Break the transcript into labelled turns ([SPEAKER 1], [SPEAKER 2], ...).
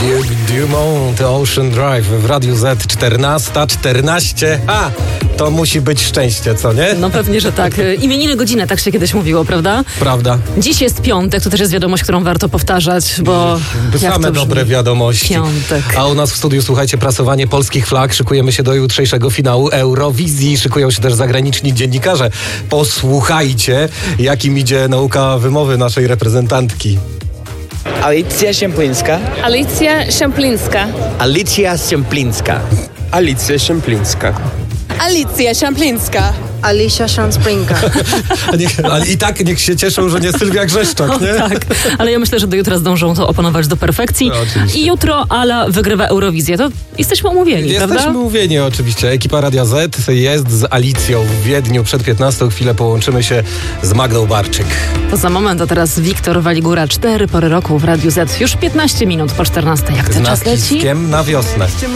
[SPEAKER 1] Dumont Ocean Drive w Radiu Z 14:14. To musi być szczęście, co nie?
[SPEAKER 2] No pewnie, że tak. Imieniny godzinę, tak się kiedyś mówiło, prawda?
[SPEAKER 1] Prawda.
[SPEAKER 2] Dziś jest piątek, to też jest wiadomość, którą warto powtarzać, bo
[SPEAKER 1] same dobre wiadomości.
[SPEAKER 2] Piątek.
[SPEAKER 1] A u nas w studiu, słuchajcie, prasowanie polskich flag. Szykujemy się do jutrzejszego finału Eurowizji. Szykują się też zagraniczni dziennikarze. Posłuchajcie, jakim idzie nauka wymowy naszej reprezentantki.
[SPEAKER 3] Alicja Szemplińska.
[SPEAKER 4] Alicja Szemplińska.
[SPEAKER 3] Alicja Szemplińska.
[SPEAKER 5] Alicja Szemplińska.
[SPEAKER 4] Alicja Szemplińska.
[SPEAKER 6] Alicia Szemplińska.
[SPEAKER 1] I tak niech się cieszą, że nie Sylwia Grzeszczak, nie?
[SPEAKER 2] Tak, ale ja myślę, że do jutra zdążą to opanować do perfekcji.
[SPEAKER 1] No, oczywiście.
[SPEAKER 2] I jutro Ala wygrywa Eurowizję. To jesteśmy umówieni, prawda?
[SPEAKER 1] Jesteśmy umówieni, oczywiście. Ekipa Radia Z jest z Alicją w Wiedniu. Przed 15 chwilę połączymy się z Magdą Barczyk.
[SPEAKER 2] To za moment, a teraz Wiktor Waligura, 4 pory roku w Radiu Z. Już 15 minut po 14. Jak ten
[SPEAKER 1] Z
[SPEAKER 2] czas leci?
[SPEAKER 1] naciskiem na wiosnę.